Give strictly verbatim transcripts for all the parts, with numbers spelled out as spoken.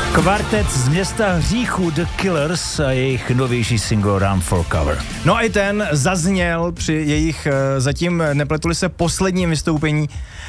Kvartet z města hříchů The Killers a jejich novější single Run for Cover. No a i ten zazněl při jejich zatím, nepletuli se, posledním vystoupení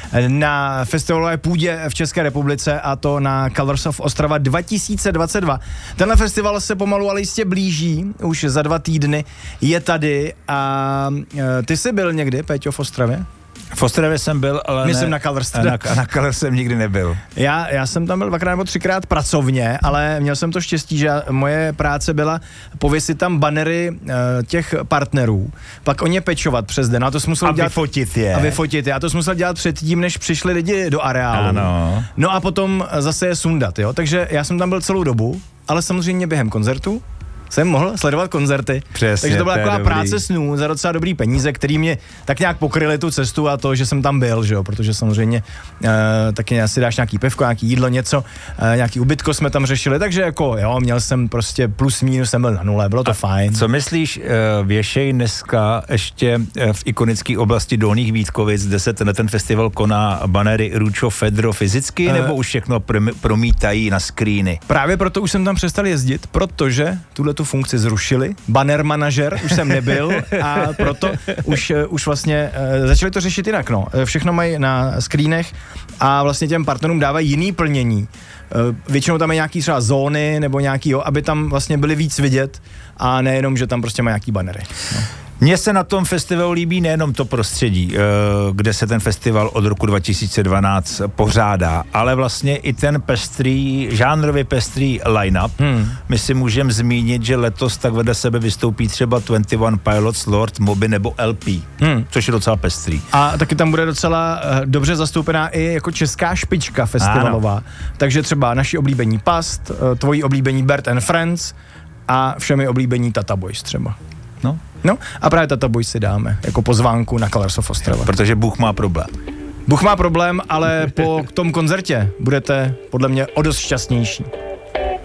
na festivalové půdě v České republice, a to na Colors of Ostrava dva tisíce dvacet dva. Tenhle festival se pomalu ale jistě blíží, už za dva týdny je tady. A ty jsi byl někdy, Péťo, v Ostravě? V Ostravě jsem byl, ale Myslím ne, na Colors. Na, na Colors jsem nikdy nebyl. Já, já jsem tam byl dvakrát nebo třikrát pracovně, ale měl jsem to štěstí, že moje práce byla pověsit tam banery uh, těch partnerů, pak o ně pečovat přes den. A to jsem musel a dělat, vyfotit je. A vyfotit je. A to jsem musel dělat předtím, než přišli lidi do areálu. Ano. No a potom zase je sundat, jo. Takže já jsem tam byl celou dobu, ale samozřejmě během koncertu jsem mohl sledovat koncerty. Přesně, takže to byla to taková dobrý. práce snů za docela dobrý peníze, který mě tak nějak pokryly tu cestu a to, že jsem tam byl, že jo, protože samozřejmě uh, taky asi dáš nějaký pivko, nějaký jídlo, něco, uh, nějaký ubytko jsme tam řešili, takže jako jo, měl jsem prostě plus minus, jsem byl na nule, bylo to a fajn. Co myslíš, uh, věšej dneska ještě uh, v ikonické oblasti Dolních Vítkovic, kde se ten, ten festival koná, banery Ručo Fedro fyzicky, uh, nebo už všechno prom- promítají na screeny? Právě proto už jsem tam přestal jezdit, protože tuhle tu funkci zrušili. Banner manažer už jsem nebyl a proto už, už vlastně uh, začali to řešit jinak, no. Všechno mají na screenech a vlastně těm partnerům dávají jiný plnění. Uh, většinou tam je nějaký třeba zóny nebo nějaký, jo, aby tam vlastně byly víc vidět a nejenom, že tam prostě mají nějaký bannery. No. Mně se na tom festivalu líbí nejenom to prostředí, kde se ten festival od roku dva tisíce dvanáct pořádá, ale vlastně i ten pestrý, žánrově pestrý line-up. Hmm. My si můžeme zmínit, že letos tak vedle sebe vystoupí třeba dvacet jedna Pilots, Lord, Moby nebo L P, hmm. což je docela pestrý. A taky tam bude docela dobře zastoupená i jako česká špička festivalová. Ano. Takže třeba naši oblíbení Past, tvoji oblíbení Bert and Friends a všemi oblíbení Tata Boys třeba. No. No a právě Tata Boys si dáme jako pozvánku na Colors of Ostrava. Protože Bůh má problém. Bůh má problém, ale po tom koncertě budete podle mě o dost šťastnější.